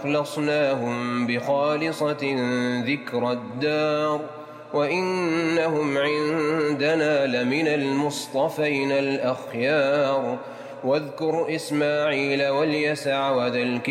أخلصناهم بخالصة ذكر الدار وإنهم عندنا لمن المصطفين الأخيار. واذكر إسماعيل واليسع وذا الكفل